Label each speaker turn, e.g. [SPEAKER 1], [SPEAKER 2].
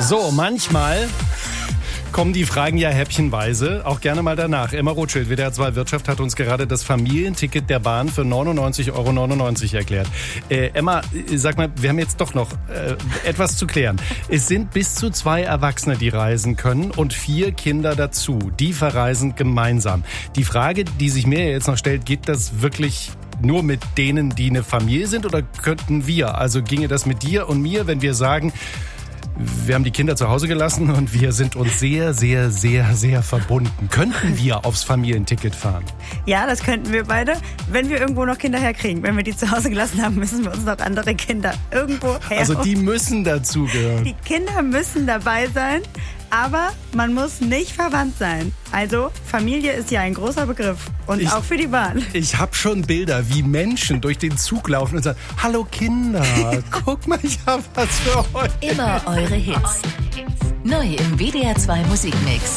[SPEAKER 1] So, manchmal kommen die Fragen ja häppchenweise, auch gerne mal danach. Emma Rothschild, WDR 2 Wirtschaft, hat uns gerade das Familienticket der Bahn für 99,99 € erklärt. Emma, sag mal, wir haben jetzt doch noch etwas zu klären. Es sind bis zu 2 Erwachsene, die reisen können und 4 Kinder dazu. Die verreisen gemeinsam. Die Frage, die sich mir jetzt noch stellt, geht das wirklich nur mit denen, die eine Familie sind, oder könnten wir? Also ginge das mit dir und mir, wenn wir sagen, wir haben die Kinder zu Hause gelassen und wir sind uns sehr, sehr, sehr, sehr verbunden. Könnten wir aufs Familienticket fahren?
[SPEAKER 2] Ja, das könnten wir beide, wenn wir irgendwo noch Kinder herkriegen. Wenn wir die zu Hause gelassen haben, müssen wir uns noch andere Kinder irgendwo her.
[SPEAKER 1] Also die müssen dazugehören.
[SPEAKER 2] Die Kinder müssen dabei sein, aber man muss nicht verwandt sein. Also Familie ist ja ein großer Begriff und auch für die Bahn.
[SPEAKER 1] Ich habe schon Bilder, wie Menschen durch den Zug laufen und sagen, hallo Kinder, guck mal, ich habe was für euch.
[SPEAKER 3] Immer eure Hits. Neu im WDR 2 Musikmix.